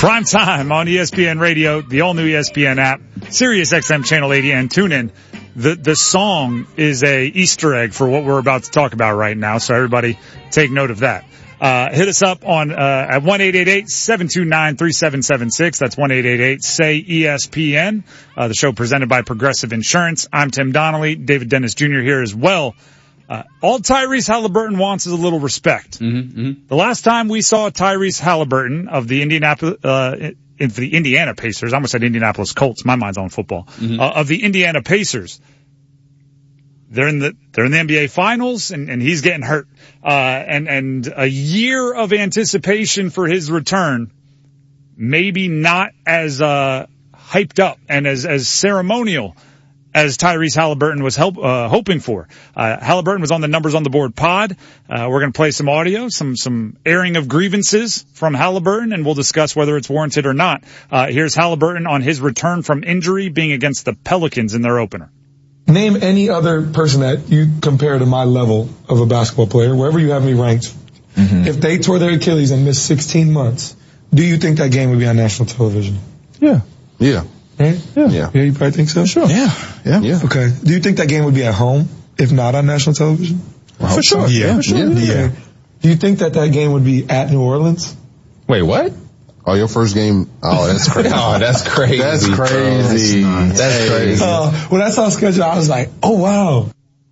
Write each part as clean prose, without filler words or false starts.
Prime time on ESPN Radio, the all-new ESPN app, Sirius XM Channel 80, and TuneIn. The song is a Easter egg for what we're about to talk about right now, so everybody take note of that. Hit us up on at 1-888-729-3776. That's 1-888-SAY-ESPN. The show presented by Progressive Insurance. I'm Tim Donnelly. David Dennis Jr. here as well. All Tyrese Halliburton wants is a little respect. The last time we saw Tyrese Halliburton of the Indiana Pacers, I almost said Indianapolis Colts. My mind's on football. Of the Indiana Pacers, they're in the NBA Finals, and he's getting hurt. And a year of anticipation for his return, maybe not as hyped up and as ceremonial as Tyrese Halliburton was hoping for. Halliburton was on the Numbers on the Board pod. We're going to play some audio, some airing of grievances from Halliburton, and we'll discuss whether it's warranted or not. Here's Halliburton on his return from injury, being against the Pelicans in their opener. Name any other person that you compare to my level of a basketball player, wherever you have me ranked. If they tore their Achilles and missed 16 months, do you think that game would be on national television? Yeah. Right? Yeah, you probably think so? Sure. Yeah. Okay. Do you think that game would be at home, if not on national television? For sure. Yeah. Do you think that game would be at New Orleans? Wait, what? Oh, your first game? Oh, that's crazy. That's crazy. That's crazy. That's crazy. When I saw schedule, I was like, oh, wow.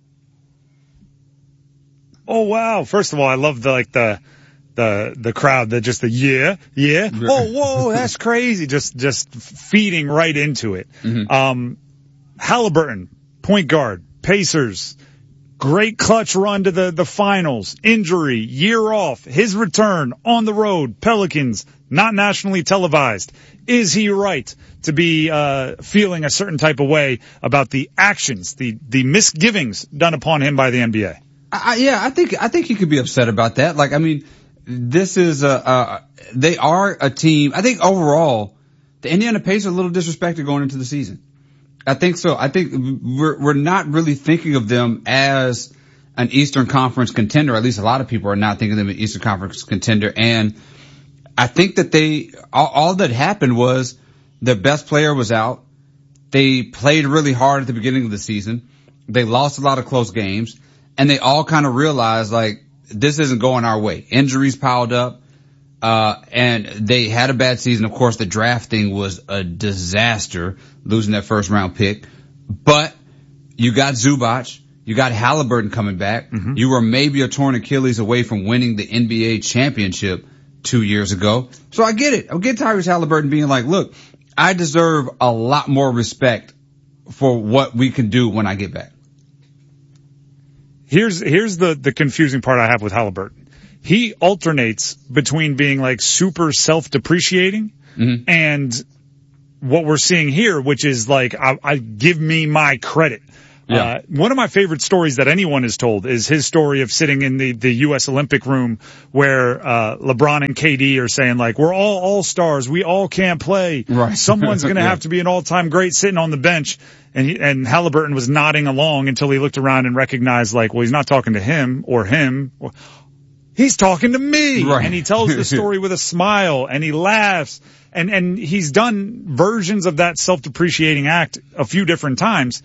Oh, wow. First of all, I love the crowd, yeah. Oh, whoa, that's crazy. Just feeding right into it. Halliburton, point guard, Pacers, great clutch run to the finals, injury, year off, his return on the road, Pelicans, not nationally televised. Is he right to be feeling a certain type of way about the actions, the misgivings done upon him by the NBA? I think he could be upset about that. Like, I mean, this is they are a team. I think overall, the Indiana Pacers are a little disrespected going into the season. I think so. I think we're not really thinking of them as an Eastern Conference contender. At least a lot of people are not thinking of them as an Eastern Conference contender. And I think that all that happened was their best player was out. They played really hard at the beginning of the season. They lost a lot of close games, and they all kind of realized, like, this isn't going our way. Injuries piled up, and they had a bad season. Of course, the drafting was a disaster, losing that first round pick. But you got Zubac, you got Halliburton coming back. You were maybe a torn Achilles away from winning the NBA championship 2 years ago. So I get it. I get Tyrese Halliburton being like, look, I deserve a lot more respect for what we can do when I get back. Here's the confusing part I have with Halliburton. He alternates between being like super self-depreciating and what we're seeing here, which is like, I give me my credit. One of my favorite stories that anyone has told is his story of sitting in the U.S. Olympic room where LeBron and KD are saying, like, we're all stars. We all can't play. Right. Someone's going to have to be an all-time great sitting on the bench. And Halliburton was nodding along until he looked around and recognized, like, well, he's not talking to him. He's talking to me. Right. And he tells the story with a smile and he laughs. And he's done versions of that self-depreciating act a few different times.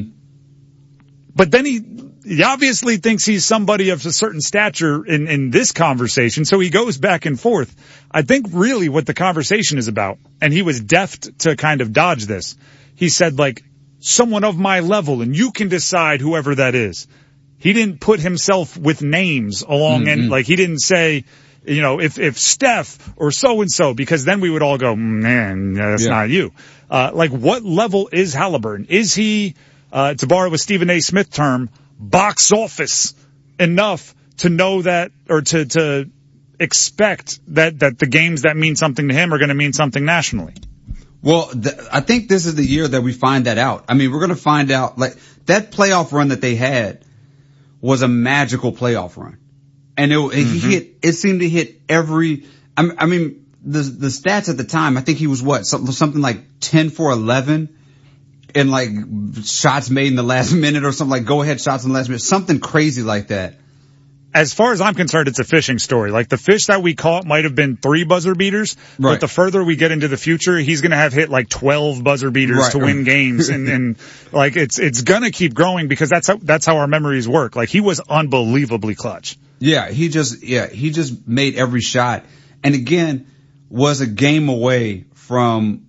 But then he obviously thinks he's somebody of a certain stature in this conversation, so he goes back and forth. I think really what the conversation is about, and he was deft to kind of dodge this, he said, like, someone of my level, and you can decide whoever that is. He didn't put himself with names along, and like, he didn't say, you know, if Steph or so-and-so, because then we would all go, man, that's not you. Like, what level is Halliburton? Is he, to borrow a Stephen A. Smith term, box office enough to know that, or to expect that the games that mean something to him are going to mean something nationally? Well, I think this is the year that we find that out. I mean, we're going to find out, like, that playoff run that they had was a magical playoff run. And it seemed to hit every, I mean, the stats at the time, I think he was something like 10 for 11 in like shots made in the last minute or something, like go ahead shots in the last minute, something crazy like that. as far as I'm concerned, it's a fishing story. Like the fish that we caught might have been 3 buzzer beaters, right. But the further we get into the future, he's going to have hit like 12 buzzer beaters right. to win games. And like it's going to keep growing because that's how our memories work. Like he was unbelievably clutch. Yeah, he just made every shot. And again, was a game away from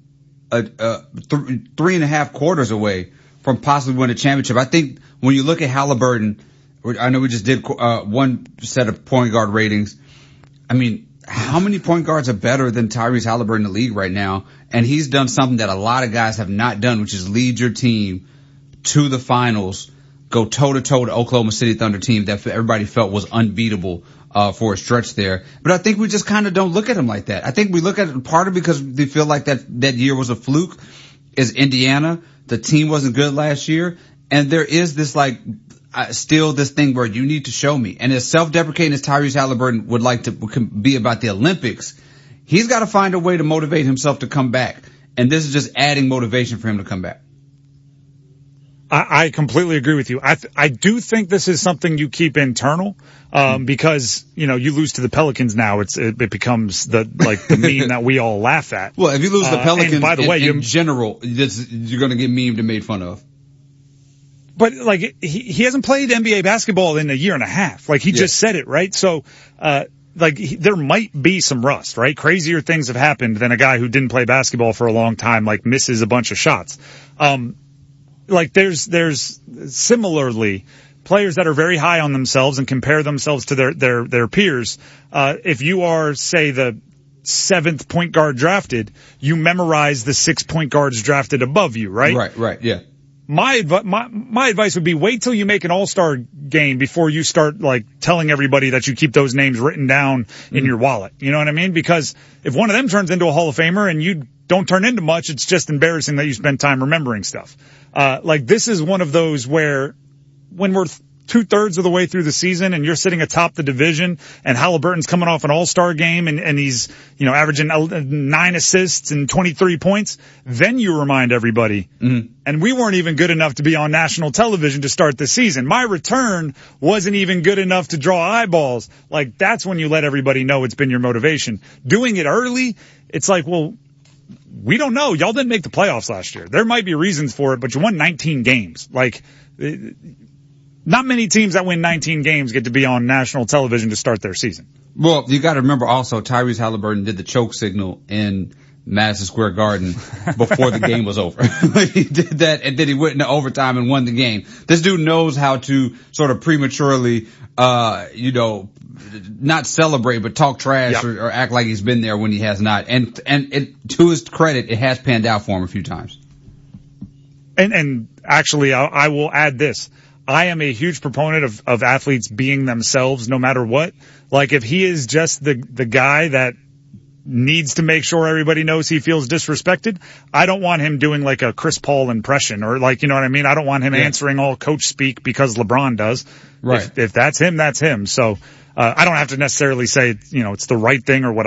3.5 quarters away from possibly winning a championship. I think when you look at Halliburton, I know we just did one set of point guard ratings. I mean, how many point guards are better than Tyrese Halliburton in the league right now? And he's done something that a lot of guys have not done, which is lead your team to the finals, go toe-to-toe to Oklahoma City Thunder team that everybody felt was unbeatable for a stretch there. But I think we just kind of don't look at him like that. I think we look at it part of because they feel like that year was a fluke is Indiana. The team wasn't good last year. And there is this like, still this thing where you need to show me. And as self-deprecating as Tyrese Halliburton would like to be about the Olympics, he's got to find a way to motivate himself to come back. And this is just adding motivation for him to come back. I completely agree with you. I do think this is something you keep internal, because, you know, you lose to the Pelicans now. It becomes the meme that we all laugh at. Well, if you lose the Pelicans, by the way, in general, you're going to get memed and made fun of. But like he hasn't played NBA basketball in a year and a half. Like he just said it, right? So, there might be some rust, right? Crazier things have happened than a guy who didn't play basketball for a long time, like misses a bunch of shots. Like there's similarly players that are very high on themselves and compare themselves to their peers. If you are, say, the 7th point guard drafted, you memorize the 6 point guards drafted above you, right? Right, yeah. My advice would be wait till you make an all-star game before you start like telling everybody that you keep those names written down in your wallet. You know what I mean? Because if one of them turns into a Hall of Famer and you don't turn into much, it's just embarrassing that you spend time remembering stuff. Like this is one of those where when we're 2/3 of the way through the season and you're sitting atop the division and Halliburton's coming off an all-star game and he's, you know, averaging 9 assists and 23 points, then you remind everybody. Mm-hmm. And we weren't even good enough to be on national television to start the season. My return wasn't even good enough to draw eyeballs. Like that's when you let everybody know it's been your motivation. Doing it early, it's like, well, we don't know. Y'all didn't make the playoffs last year. There might be reasons for it, but you won 19 games. Like, not many teams that win 19 games get to be on national television to start their season. Well, you got to remember also Tyrese Halliburton did the choke signal in Madison Square Garden before the game was over. He did that and then he went into overtime and won the game. This dude knows how to sort of prematurely, not celebrate, but talk trash or act like he's been there when he has not. And to his credit, it has panned out for him a few times. And actually, I will add this. I am a huge proponent of athletes being themselves no matter what. Like if he is just the guy that needs to make sure everybody knows he feels disrespected, I don't want him doing like a Chris Paul impression or like, you know what I mean? I don't want him answering all coach speak because LeBron does. Right. If that's him, that's him. So, I don't have to necessarily say, you know, it's the right thing or what